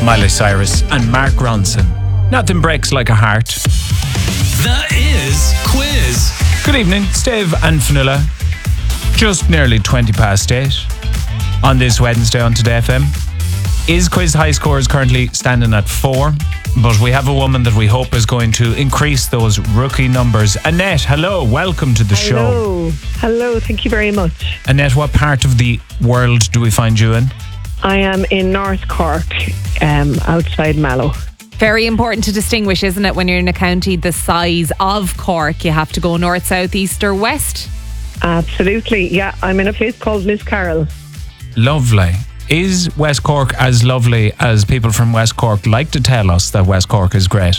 Miley Cyrus and Mark Ronson. Nothing breaks like a heart. The Is Quiz. Good evening, Steve and Fionnuala. Just nearly 20 past 8 on this Wednesday on Today FM. Is Quiz high score is currently standing at 4, but we have a woman that we hope is going to increase those rookie numbers. Annette, hello, welcome to the show. Hello, thank you very much. Annette, what part of the world do we find you in? I am in North Cork, outside Mallow. Very important to distinguish, isn't it, when you're in a county the size of Cork? You have to go north, south, east or west? Absolutely, yeah. I'm in a place called Liscarroll. Lovely. Is West Cork as lovely as people from West Cork like to tell us that West Cork is great?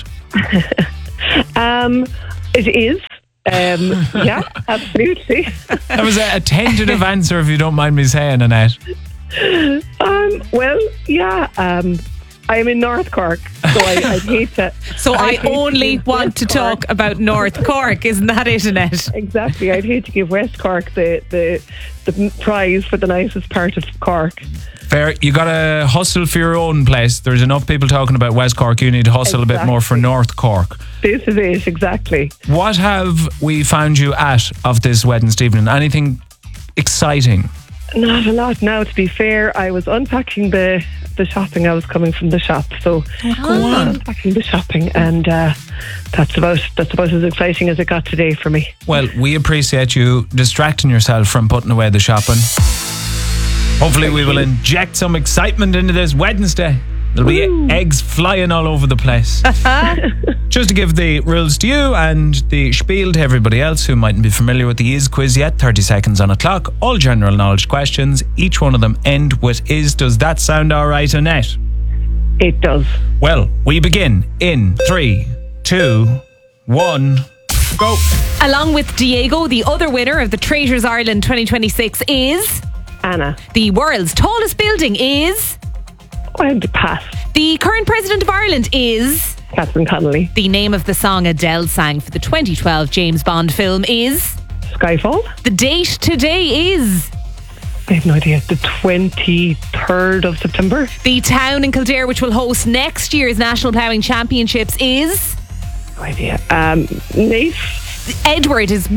It is. Yeah, absolutely. That was a tentative answer, if you don't mind me saying, Annette. Well, yeah. I am in North Cork, so I'd hate to. So I only want to talk about North Cork, isn't that it, Annette? Exactly. I'd hate to give West Cork the prize for the nicest part of Cork. Fair. You got to hustle for your own place. There's enough people talking about West Cork. You need to hustle a bit more for North Cork. This is it, exactly. What have we found you at of this Wednesday evening? Anything exciting? Not a lot now, to be fair. I was unpacking the shopping. I was coming from the shop, so I was unpacking the shopping, and that's about as exciting as it got today for me. Well, we appreciate you distracting yourself from putting away the shopping. Hopefully we will inject some excitement into this Wednesday. There'll be eggs flying all over the place. Just to give the rules to you and the spiel to everybody else who mightn't be familiar with the Is Quiz yet, 30 seconds on a clock, all general knowledge questions, each one of them end with is. Does that sound all right, Annette? It does. Well, we begin in 3, 2, 1, go. Along with Diego, the other winner of the Traitors Ireland 2026 is... Anna. The world's tallest building is... I'd pass. The current president of Ireland is... Catherine Connolly. The name of the song Adele sang for the 2012 James Bond film is... Skyfall. The date today is... I have no idea. The 23rd of September. The town in Kildare which will host next year's National Ploughing Championships is... No idea. Nath. Edward is...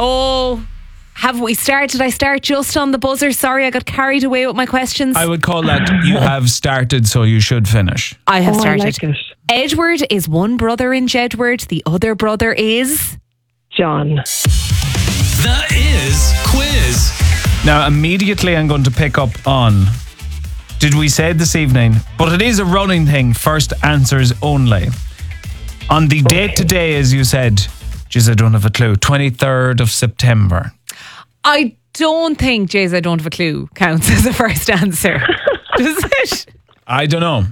Have we started? I start just on the buzzer. Sorry, I got carried away with my questions. I would call that you have started, so you should finish. I have started. I like it. Edward is one brother in Jedward. The other brother is... John. The Is Quiz. Now, immediately I'm going to pick up on, did we say this evening, but it is a running thing, first answers only. On the date today, as you said, geez, I don't have a clue, 23rd of September. I don't think, Jays, I don't have a clue counts as a first answer. Does it? I don't know.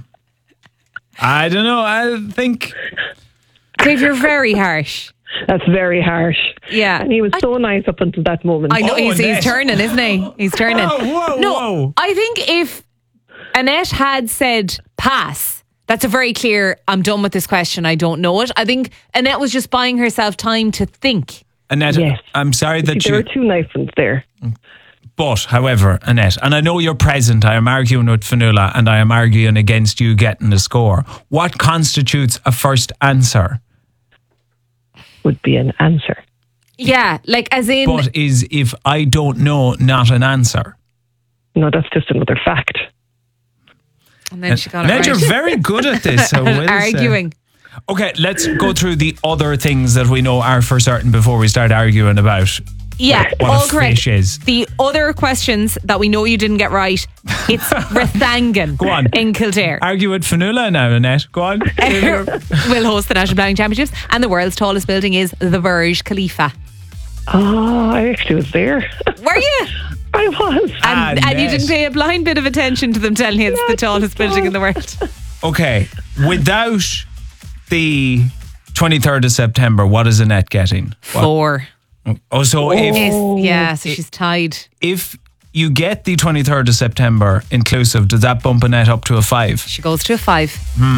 I think... Dave, you're very harsh. That's very harsh. Yeah. And he was so nice up until that moment. I know, he's Annette. turning, isn't he? He's turning. Whoa. I think if Annette had said pass, that's a very clear, I'm done with this question, I don't know it. I think Annette was just buying herself time to think. Annette, Yes. I'm sorry that There you... are two nice ones there. But, however, Annette, and I know you're present, I am arguing with Fionnuala and I am arguing against you getting a score. What constitutes a first answer? Would be an answer. Yeah, like as in... But is, if I don't know, not an answer? No, that's just another fact. And then she got Annette, it you're right. very good at this. I will say. Arguing. Okay, let's go through the other things that we know are for certain before we start arguing about Yeah, what all a correct. fish is. The other questions that we know you didn't get right, it's Rathangan Go on. in Kildare. Argue with Fionnuala now, Annette. Go on. Will host the National Ploughing Championships, and the world's tallest building is the Burj Khalifa. Oh, I actually was there. Were you? I was. And you Annette. didn't pay a blind bit of attention to them telling you it's the tallest building in the world. Okay, without the 23rd of September, what is Annette getting? What? 4. Oh, so Yeah, so she's tied. if you get the 23rd of September inclusive, does that bump Annette up to a 5? She goes to a 5.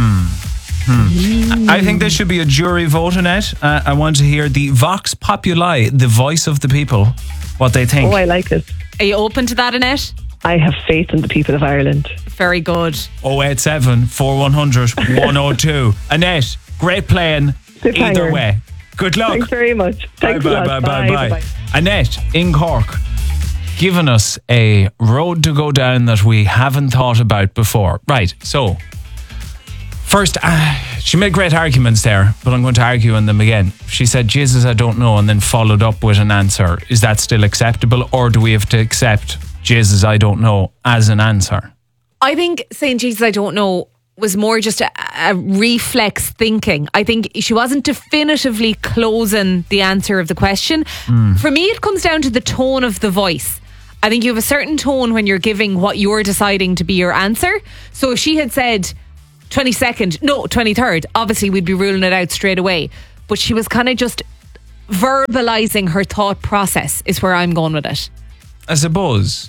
I think there should be a jury vote, Annette. I want to hear the Vox Populi, the voice of the people, what they think. Oh, I like it. Are you open to that, Annette? I have faith in the people of Ireland. Very good. 087 4100 102. Annette, great playing Good either tiger. way. Good luck. Thanks very much. Thanks a lot. Bye. Annette in Cork, giving us a road to go down that we haven't thought about before. Right, so first, she made great arguments there, but I'm going to argue on them again. She said, Jesus, I don't know, and then followed up with an answer. Is that still acceptable, or do we have to accept Jesus, I don't know, as an answer? I think saying Jesus, I don't know was more just a reflex thinking. I think she wasn't definitively closing the answer of the question. For me, it comes down to the tone of the voice. I think you have a certain tone when you're giving what you're deciding to be your answer. So if she had said 22nd, no, 23rd, obviously we'd be ruling it out straight away. But she was kind of just verbalising her thought process is where I'm going with it. I suppose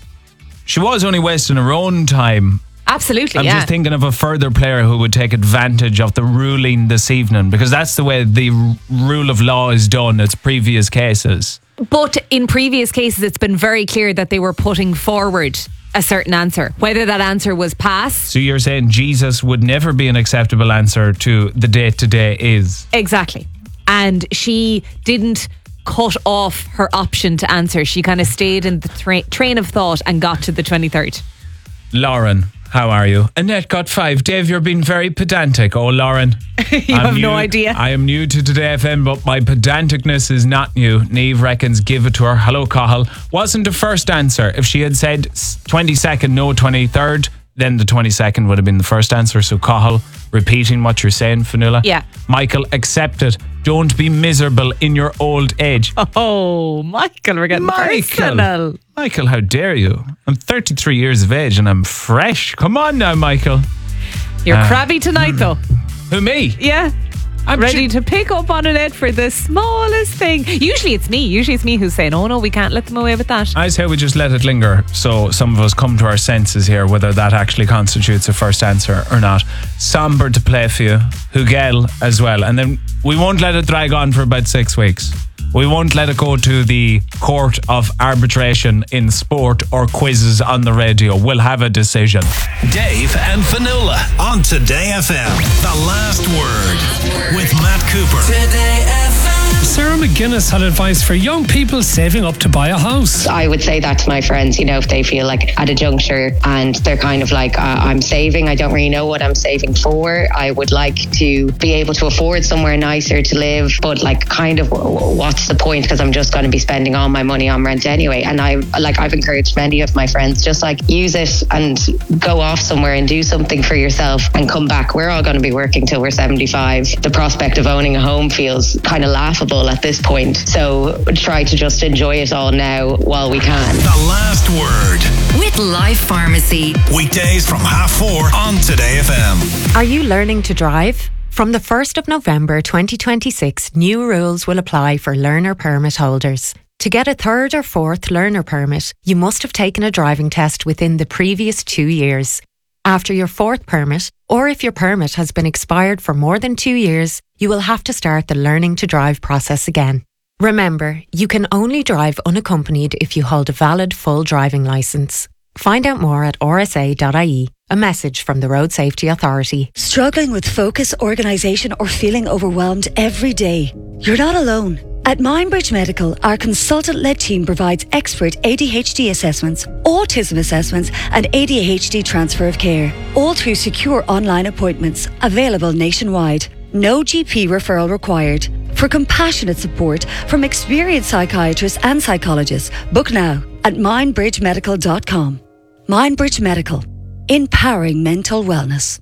she was only wasting her own time. Absolutely, I'm yeah. just thinking of a further player who would take advantage of the ruling this evening, because that's the way the rule of law is done. It's previous cases. But in previous cases, it's been very clear that they were putting forward a certain answer, whether that answer was pass. So you're saying Jesus would never be an acceptable answer to the date today is? Exactly. And she didn't cut off her option to answer. She kind of stayed in the train of thought and got to the 23rd. Lauren, how are you? Annette got 5. Dave, you're being very pedantic. Oh, Lauren. You have no idea. I am new to Today FM, but my pedanticness is not new. Neve reckons give it to her. Hello, Cahill. Wasn't the first answer. If she had said 22nd, no 23rd, then the 22nd would have been the first answer. So, Cahill, repeating what you're saying, Fionnuala. Yeah. Michael, accept it. Don't be miserable in your old age. Oh, Michael, we're getting personal. Michael, how dare you? I'm 33 years of age and I'm fresh. Come on now, Michael. You're crabby tonight, though. Who, me? Yeah. I'm ready to pick up on it for the smallest thing. Usually it's me who's saying, oh no, we can't let them away with that. I say we just let it linger so some of us come to our senses here whether that actually constitutes a first answer or not. Somber to play for you. Hugel as well. And then we won't let it drag on for about 6 weeks. We won't let it go to the court of arbitration in sport or quizzes on the radio. We'll have a decision. Dave and Fionnuala on Today FM. The Last Word with Matt Cooper. Today FM. Sarah McGuinness had advice for young people saving up to buy a house. I would say that to my friends, if they feel like at a juncture and they're kind of like, I'm saving, I don't really know what I'm saving for. I would like to be able to afford somewhere nicer to live, but kind of what's the point, because I'm just going to be spending all my money on rent anyway. And I've encouraged many of my friends, just use it and go off somewhere and do something for yourself and come back. We're all going to be working till we're 75. The prospect of owning a home feels kind of laughable at this point. So try to just enjoy it all now while we can. The Last Word with Life Pharmacy. Weekdays from 4:30 on Today FM. Are you learning to drive? From the 1st of November 2026, new rules will apply for learner permit holders. To get a 3rd or 4th learner permit, you must have taken a driving test within the previous 2 years. After your 4th permit, or if your permit has been expired for more than 2 years, you will have to start the learning to drive process again. Remember, you can only drive unaccompanied if you hold a valid full driving licence. Find out more at rsa.ie. A message from the Road Safety Authority. Struggling with focus, organisation or feeling overwhelmed every day? You're not alone. At Mindbridge Medical, our consultant-led team provides expert ADHD assessments, autism assessments and ADHD transfer of care, all through secure online appointments, available nationwide. No GP referral required. For compassionate support from experienced psychiatrists and psychologists, book now at mindbridgemedical.com. Mindbridge Medical. Empowering mental wellness.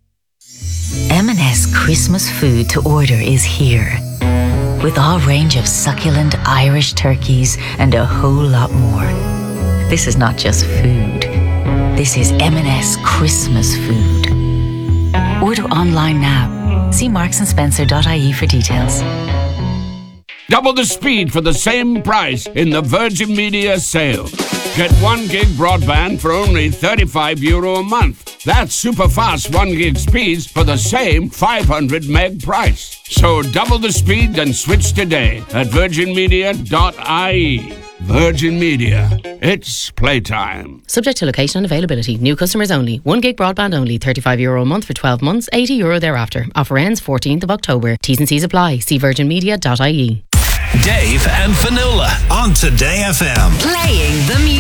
M&S Christmas food to order is here. With our range of succulent Irish turkeys and a whole lot more. This is not just food. This is M&S Christmas food. Order online now. See marksandSpencer.ie for details. Double the speed for the same price in the Virgin Media sale. Get 1 gig broadband for only €35 a month. That's super fast 1 gig speeds for the same 500 meg price. So double the speed and switch today at virginmedia.ie. Virgin Media. It's playtime. Subject to location and availability. New customers only. 1 gig broadband only. €35 a month for 12 months. €80 thereafter. Offer ends 14th of October. T's and C's apply. See virginmedia.ie. Dave and Fionnuala on Today FM. Playing the music.